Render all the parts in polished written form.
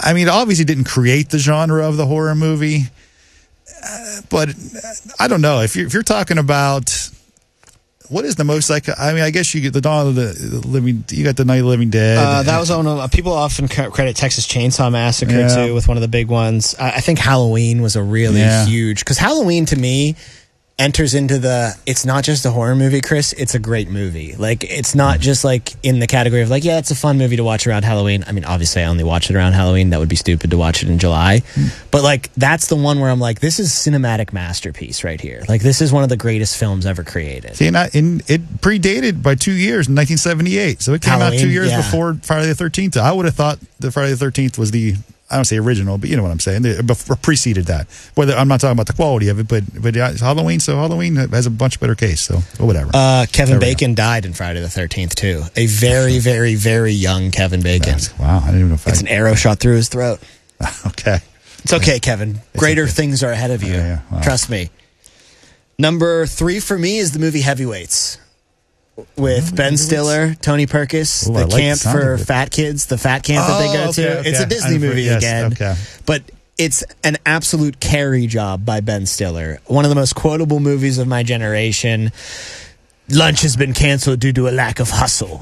I mean, obviously didn't create the genre of the horror movie, but I don't know. If you're talking about what is the most like, I mean, I guess you get the Dawn of the Living, you got the Night of the Living Dead. That was one of, people often credit Texas Chainsaw Massacre too with one of the big ones. I think Halloween was a really huge, because Halloween to me enters into it's not just a horror movie, Chris, it's a great movie. Like, it's not just like in the category of like, yeah, it's a fun movie to watch around Halloween. I mean, obviously I only watch it around Halloween. That would be stupid to watch it in July. But like, that's the one where I'm like, this is cinematic masterpiece right here. Like, this is one of the greatest films ever created. See, and it predated by 2 years in 1978. So it came out 2 years before Friday the 13th. I would have thought that Friday the 13th was the, I don't say original, but you know what I'm saying. Preceded that. Whether I'm not talking about the quality of it, but it's Halloween. So Halloween has a much better case. So whatever. Kevin Bacon died in Friday the 13th too. A very, very, very young Kevin Bacon. Wow, I didn't even know if it's an arrow shot through his throat. Okay, it's okay, Kevin. Greater things are ahead of you. Wow. Trust me. Number 3 for me is the movie Heavyweights. With Ben Stiller, Tony Perkis, the camp for fat kids, the fat camp that they go to. Okay. It's a Disney movie again. But it's an absolute carry job by Ben Stiller. One of the most quotable movies of my generation. Lunch has been canceled due to a lack of hustle.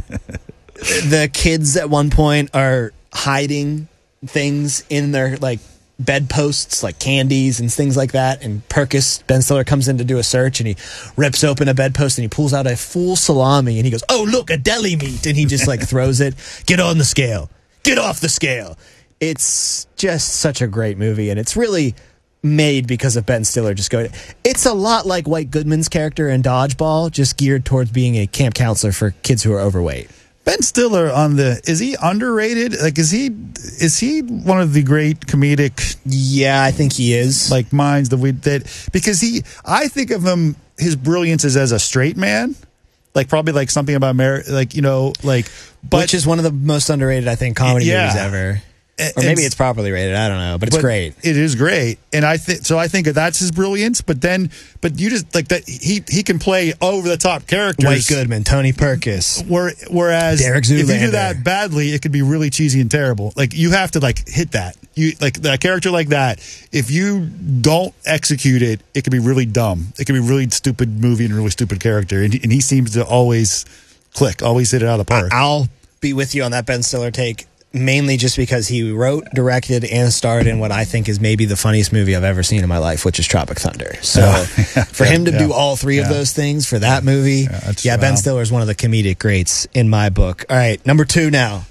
The kids at one point are hiding things in their like bedposts, like candies and things like that, and Ben Stiller comes in to do a search, and he rips open a bedpost and he pulls out a full salami, and he goes, "Oh, look, a deli meat," and he just like throws it. Get on the scale, get off the scale. It's just such a great movie, and it's really made because of Ben Stiller just going. It's a lot like White Goodman's character in Dodgeball, just geared towards being a camp counselor for kids who are overweight. Ben Stiller is he underrated? Like, is he one of the great comedic? Yeah, I think he is. Like minds because I think of him, his brilliance is as a straight man, like probably like something about marriage, like, you know, like, which is one of the most underrated, I think, comedy movies ever. Or maybe it's properly rated. I don't know, but it's great. It is great, and I think that's his brilliance. But you just like that he can play over the top characters. White Goodman, Tony Perkis. Whereas Derek Zoolander. If you do that badly, it could be really cheesy and terrible. Like, you have to like hit that. You like that character like that. If you don't execute it, it could be really dumb. It could be really stupid movie and really stupid character. And he seems to always click, always hit it out of the park. I'll be with you on that Ben Stiller take. Mainly just because he wrote, directed, and starred in what I think is maybe the funniest movie I've ever seen in my life, which is Tropic Thunder. So for him to do all three of those things for that movie, Ben Stiller is one of the comedic greats in my book. All right, number 2 now.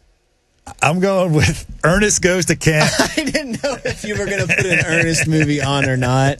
I'm going with Ernest Goes to Camp. I didn't know if you were going to put an Ernest movie on or not.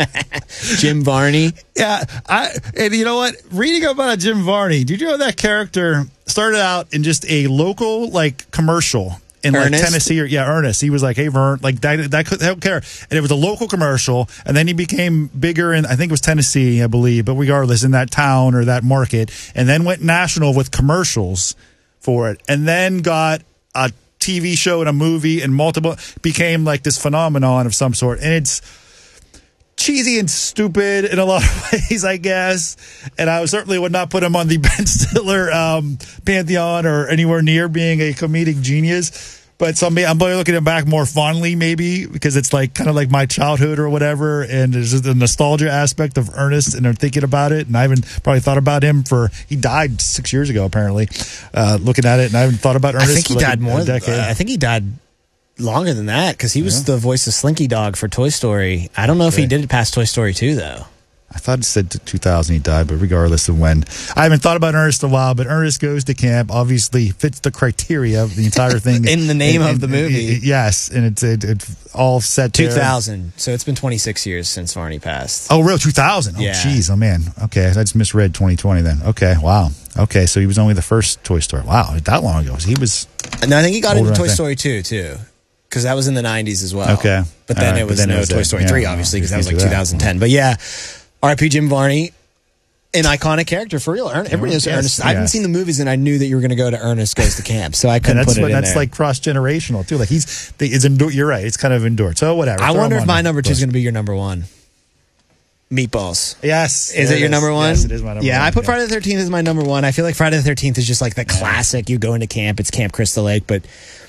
Jim Varney. Yeah, and you know what? Reading about Jim Varney, did you know that character started out in just a local like commercial in like Tennessee? Ernest. He was like, "Hey, Vern," like that could help care. And it was a local commercial, and then he became bigger in, I think it was Tennessee, I believe, but regardless, in that town or that market, and then went national with commercials for it, and then got a TV show and a movie and became like this phenomenon of some sort. And it's cheesy and stupid in a lot of ways, I guess. And I certainly would not put him on the Ben Stiller pantheon or anywhere near being a comedic genius. But I'm looking at him back more fondly, maybe, because it's like kind of like my childhood or whatever. And there's just the nostalgia aspect of Ernest, and I'm thinking about it. And I haven't probably thought about him he died 6 years ago, apparently, looking at it. And I haven't thought about Ernest. I think he died more than a decade. I think he died longer than that, because he was the voice of Slinky Dog for Toy Story. I don't know if he did it past Toy Story 2, though. I thought it said 2000 he died, but regardless of when. I haven't thought about Ernest in a while, but Ernest Goes to Camp obviously fits the criteria of the entire thing. In the name of the movie. Yes, and it's all set 2000, there. So it's been 26 years since Varney passed. Oh, real 2000? Oh, jeez, oh man. Okay, I just misread 2020 then. Okay, wow. Okay, so he was only the first Toy Story. Wow, that long ago. He was... No, I think he got into Toy Story 2, too. Because that was in the 90s as well. Okay. But then it was Toy Story 3, obviously, because that was like 2010. But yeah... R.I.P. Jim Varney, an iconic character for real. Everybody knows Ernest. I haven't seen the movies, and I knew that you were going to go to Ernest Goes to Camp, so I couldn't put it in there. That's like cross-generational, too. Like you're right. It's kind of endured. So whatever. I wonder if my number 2 is going to be your number 1. Meatballs. Yes. Is it your number 1? Yes, it is my number 1. Yeah, I put Friday the 13th as my number 1. I feel like Friday the 13th is just like the classic. You go into camp. It's Camp Crystal Lake, but